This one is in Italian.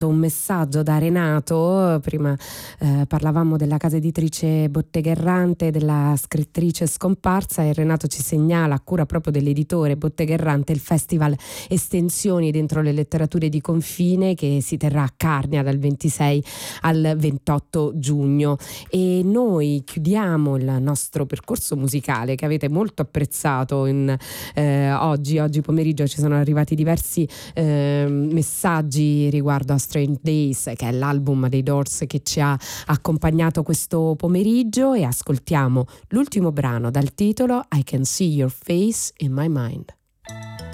Un messaggio da Renato, prima parlavamo della casa editrice Bottega Errante, della scrittrice scomparsa, e Renato ci segnala, a cura proprio dell'editore Bottega Errante, il festival Estensioni dentro le letterature di confine, che si terrà a Carnia dal 26 al 28 giugno. E noi chiudiamo il nostro percorso musicale, che avete molto apprezzato oggi pomeriggio. Ci sono arrivati diversi messaggi riguardo a Strange Days, che è l'album dei Doors che ci ha accompagnato questo pomeriggio, e ascoltiamo l'ultimo brano dal titolo I Can See Your Face in My Mind.